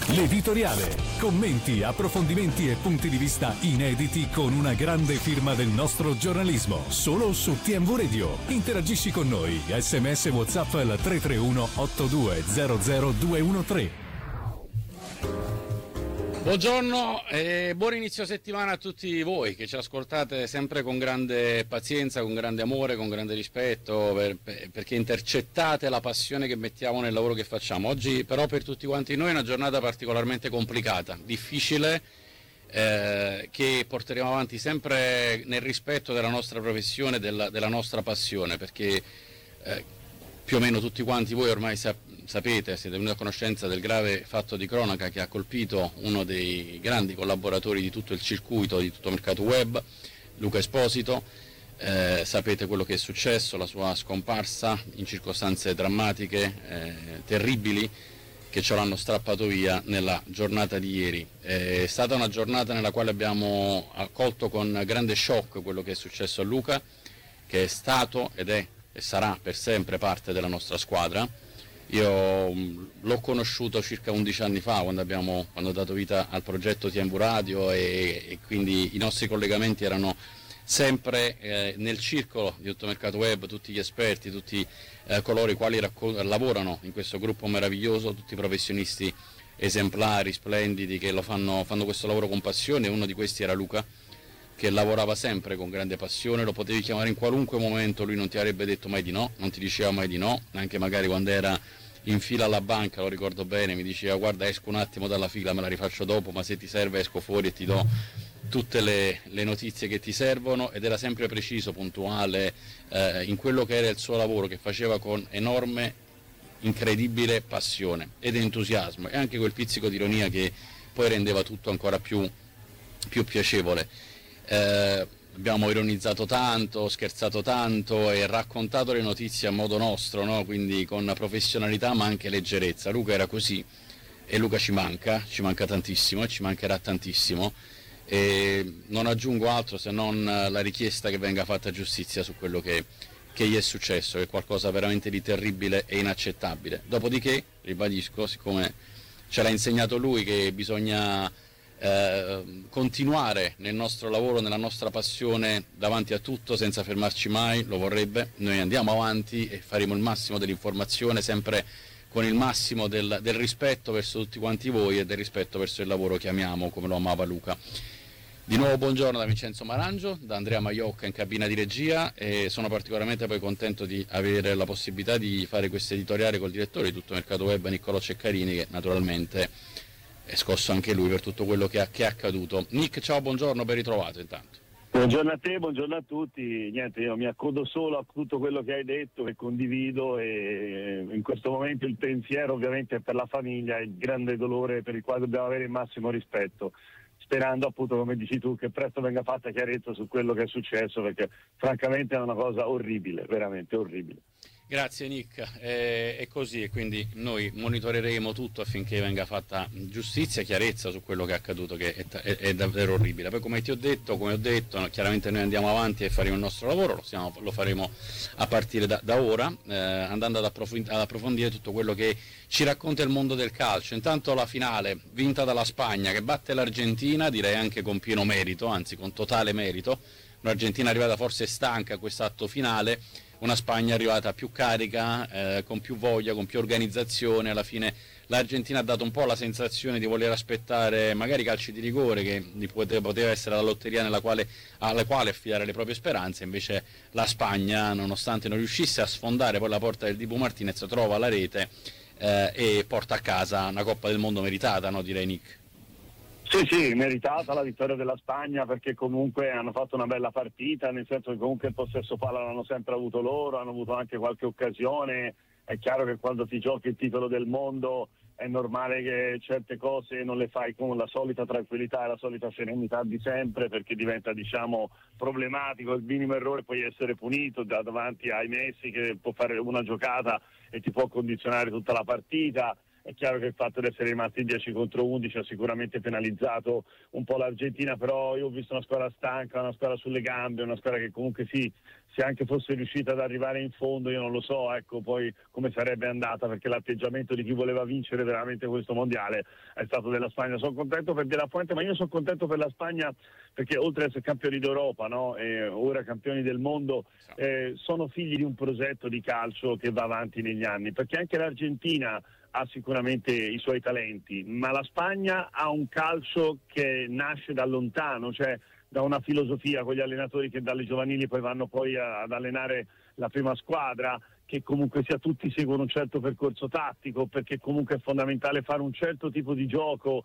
L'editoriale. Commenti, approfondimenti e punti di vista inediti con una grande firma del nostro giornalismo. Solo su TMV Radio. Interagisci con noi. SMS WhatsApp al 331 8200 213. Buongiorno e buon inizio settimana a tutti voi che ci ascoltate sempre con grande pazienza, con grande amore, con grande rispetto, perché intercettate la passione che mettiamo nel lavoro che facciamo. Oggi però per tutti quanti noi è una giornata particolarmente complicata, difficile, che porteremo avanti sempre nel rispetto della nostra professione, della nostra passione, perché più o meno tutti quanti voi ormai sapete, siete venuti a conoscenza del grave fatto di cronaca che ha colpito uno dei grandi collaboratori di tutto il circuito, di tutto il mercato web, Luca Esposito. Sapete quello che è successo, la sua scomparsa in circostanze drammatiche, terribili, che ce l'hanno strappato via nella giornata di ieri. È stata una giornata nella quale abbiamo accolto con grande shock quello che è successo a Luca, che è stato ed è e sarà per sempre parte della nostra squadra. Io l'ho conosciuto circa 11 anni fa quando ho dato vita al progetto TMV Radio e quindi i nostri collegamenti erano sempre nel circolo di tutto il mercato web, tutti gli esperti, tutti coloro i quali lavorano in questo gruppo meraviglioso, tutti professionisti esemplari, splendidi, che fanno questo lavoro con passione. Uno di questi era Luca, che lavorava sempre con grande passione, lo potevi chiamare in qualunque momento, lui non ti avrebbe detto mai di no, non ti diceva mai di no, anche magari quando era in fila alla banca, lo ricordo bene, mi diceva guarda esco un attimo dalla fila, me la rifaccio dopo, ma se ti serve esco fuori e ti do tutte le notizie che ti servono, ed era sempre preciso, puntuale in quello che era il suo lavoro, che faceva con enorme, incredibile passione ed entusiasmo, e anche quel pizzico di ironia che poi rendeva tutto ancora più piacevole. Abbiamo ironizzato tanto, scherzato tanto e raccontato le notizie a modo nostro, no? Quindi con professionalità ma anche leggerezza. Luca era così e Luca ci manca tantissimo e ci mancherà tantissimo, e non aggiungo altro se non la richiesta che venga fatta giustizia su quello che gli è successo, che è qualcosa veramente di terribile e inaccettabile. Dopodiché, ribadisco, siccome ce l'ha insegnato lui che bisogna continuare nel nostro lavoro, nella nostra passione, davanti a tutto, senza fermarci mai, lo vorrebbe. Noi andiamo avanti e faremo il massimo dell'informazione, sempre con il massimo del rispetto verso tutti quanti voi e del rispetto verso il lavoro che amiamo, come lo amava Luca. Di nuovo buongiorno da Vincenzo Marangio, da Andrea Maiocca in cabina di regia, e sono particolarmente poi contento di avere la possibilità di fare questo editoriale col direttore di tutto il mercato web, Niccolò Ceccarini, che naturalmente è scosso anche lui per tutto quello che è accaduto. Nick, ciao, buongiorno, ben ritrovato intanto. Buongiorno a te, buongiorno a tutti. Niente, io mi accodo solo a tutto quello che hai detto e condivido, e in questo momento il pensiero ovviamente è per la famiglia e il grande dolore per il quale dobbiamo avere il massimo rispetto, sperando appunto, come dici tu, che presto venga fatta chiarezza su quello che è successo, perché francamente è una cosa orribile, veramente orribile. Grazie Nick, è così, e quindi noi monitoreremo tutto affinché venga fatta giustizia, chiarezza su quello che è accaduto, che è davvero orribile. Poi come ho detto, chiaramente noi andiamo avanti e faremo il nostro lavoro, lo faremo a partire da ora, andando ad approfondire tutto quello che ci racconta il mondo del calcio. Intanto la finale vinta dalla Spagna, che batte l'Argentina, direi anche con pieno merito, anzi con totale merito. Un'Argentina arrivata forse stanca a quest'atto finale, una Spagna arrivata più carica, con più voglia, con più organizzazione. Alla fine l'Argentina ha dato un po' la sensazione di voler aspettare magari calci di rigore, che poteva essere la lotteria alla quale affidare le proprie speranze. Invece la Spagna, nonostante non riuscisse a sfondare poi la porta del Dibu Martinez, trova la rete e porta a casa una Coppa del Mondo meritata, no, direi Nick? Sì, meritata la vittoria della Spagna, perché comunque hanno fatto una bella partita, nel senso che comunque il possesso palla l'hanno sempre avuto loro, hanno avuto anche qualche occasione. È chiaro che quando ti giochi il titolo del mondo è normale che certe cose non le fai con la solita tranquillità e la solita serenità di sempre, perché diventa, diciamo, problematico. Il minimo errore puoi essere punito davanti ai Messi, che può fare una giocata e ti può condizionare tutta la partita. È chiaro che il fatto di essere rimasti 10 contro 11 ha sicuramente penalizzato un po' l'Argentina, però io ho visto una squadra stanca, una squadra sulle gambe, una squadra che comunque sì, se anche fosse riuscita ad arrivare in fondo, io non lo so, ecco poi come sarebbe andata, perché l'atteggiamento di chi voleva vincere veramente questo mondiale è stato della Spagna. Sono contento per De La Fuente, ma io sono contento per la Spagna perché oltre ad essere campioni d'Europa, no? E ora campioni del mondo, sono figli di un progetto di calcio che va avanti negli anni, perché anche l'Argentina ha sicuramente i suoi talenti, ma la Spagna ha un calcio che nasce da lontano, cioè da una filosofia con gli allenatori che dalle giovanili poi vanno poi ad allenare la prima squadra, che comunque sia tutti seguono un certo percorso tattico, perché comunque è fondamentale fare un certo tipo di gioco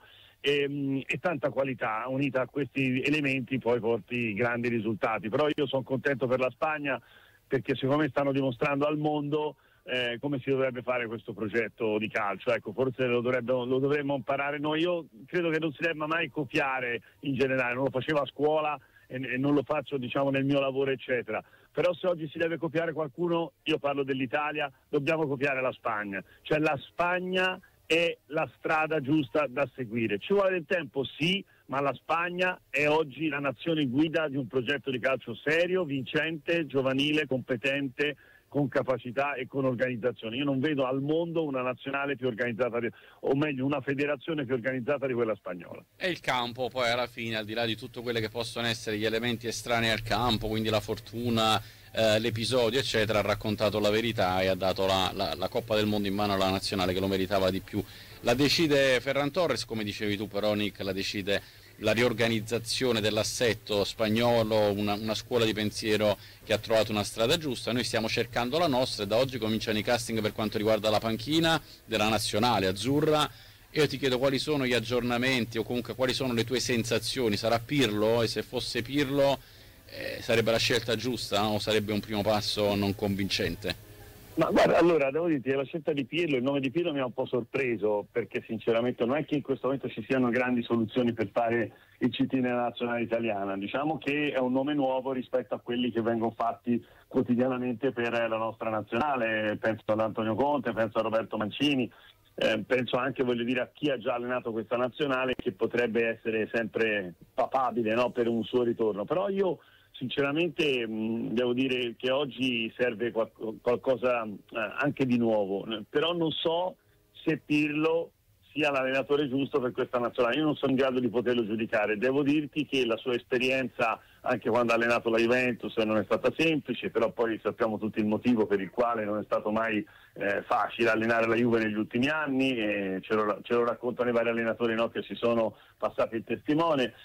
e tanta qualità unita a questi elementi poi porti grandi risultati. Però io sono contento per la Spagna perché secondo me stanno dimostrando al mondo come si dovrebbe fare questo progetto di calcio. Ecco, forse lo dovremmo imparare noi. Io credo che non si debba mai copiare in generale, non lo facevo a scuola e non lo faccio diciamo nel mio lavoro eccetera, però se oggi si deve copiare qualcuno, io parlo dell'Italia, dobbiamo copiare la Spagna, cioè la Spagna è la strada giusta da seguire. Ci vuole del tempo, sì, ma la Spagna è oggi la nazione guida di un progetto di calcio serio, vincente, giovanile, competente, con capacità e con organizzazione. Io non vedo al mondo una nazionale più organizzata, o meglio una federazione più organizzata di quella spagnola. E il campo poi alla fine, al di là di tutto quello che possono essere gli elementi estranei al campo, quindi la fortuna, l'episodio eccetera, ha raccontato la verità e ha dato la Coppa del Mondo in mano alla nazionale che lo meritava di più. La decide Ferran Torres, come dicevi tu però Nick, la decide la riorganizzazione dell'assetto spagnolo, una scuola di pensiero che ha trovato una strada giusta. Noi stiamo cercando la nostra e da oggi cominciano i casting per quanto riguarda la panchina della nazionale azzurra. Io ti chiedo quali sono gli aggiornamenti o comunque quali sono le tue sensazioni. Sarà Pirlo? E se fosse Pirlo sarebbe la scelta giusta, no? O sarebbe un primo passo non convincente? Ma guarda, allora devo dirti che la scelta di Pirlo, il nome di Pirlo mi ha un po' sorpreso, perché sinceramente non è che in questo momento ci siano grandi soluzioni per fare il CT nella nazionale italiana. Diciamo che è un nome nuovo rispetto a quelli che vengono fatti quotidianamente per la nostra nazionale. Penso ad Antonio Conte, penso a Roberto Mancini, penso anche, voglio dire, a chi ha già allenato questa nazionale, che potrebbe essere sempre papabile, no, per un suo ritorno. Però io sinceramente devo dire che oggi serve qualcosa anche di nuovo, però non so se Pirlo sia l'allenatore giusto per questa nazionale. Io non sono in grado di poterlo giudicare. Devo dirti che la sua esperienza, anche quando ha allenato la Juventus, non è stata semplice, però poi sappiamo tutti il motivo per il quale non è stato mai facile allenare la Juve negli ultimi anni, ce lo raccontano i vari allenatori, no, che si sono passati il testimone.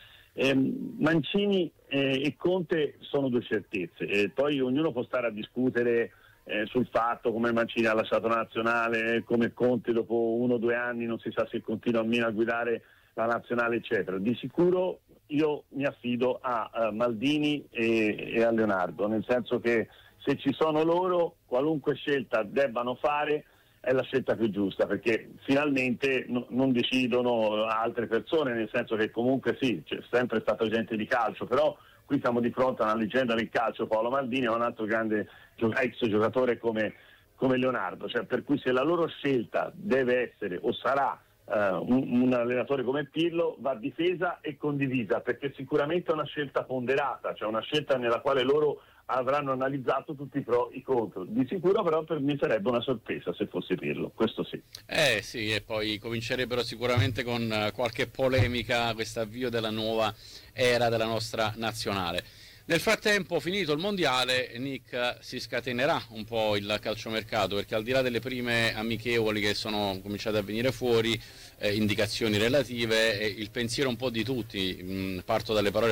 Mancini e Conte sono due certezze, poi ognuno può stare a discutere sul fatto come Mancini ha lasciato la nazionale, come Conte dopo 1 o 2 anni non si sa se continua almeno a guidare la nazionale eccetera. Di sicuro io mi affido a Maldini e a Leonardo, nel senso che se ci sono loro, qualunque scelta debbano fare è la scelta più giusta, perché finalmente non decidono altre persone, nel senso che comunque sì, c'è sempre stata gente di calcio, però qui siamo di fronte a una leggenda del calcio, Paolo Maldini, e un altro grande ex giocatore come Leonardo, cioè, per cui se la loro scelta deve essere o sarà un allenatore come Pirlo, va difesa e condivisa, perché sicuramente è una scelta ponderata, cioè una scelta nella quale loro avranno analizzato tutti i pro e i contro. Di sicuro però per me sarebbe una sorpresa se fosse Pirlo, questo sì. Sì, e poi comincerebbero sicuramente con qualche polemica questo avvio della nuova era della nostra nazionale. Nel frattempo, finito il mondiale, Nick, si scatenerà un po' il calciomercato, perché al di là delle prime amichevoli che sono cominciate a venire fuori, indicazioni relative, il pensiero un po' di tutti, parto dalle parole